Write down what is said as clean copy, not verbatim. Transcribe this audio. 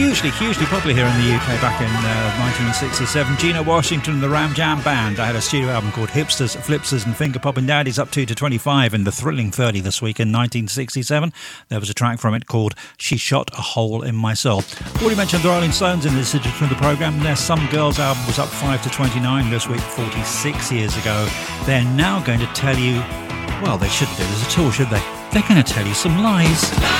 hugely popular here in the UK back in 1967. Gina Washington and the Ram Jam Band. I had a studio album called Hipsters, Flipsters and Finger Poppin' Daddies up to 25 in the thrilling 30 this week in 1967. There was a track from it called She Shot a Hole in My Soul. Already mentioned the Rolling Stones in this edition of the programme. Their Some Girls album was up 5 to 29 this week, 46 years ago. They're now going to tell you, well, they shouldn't do this at all, should they? They're going to tell you some lies.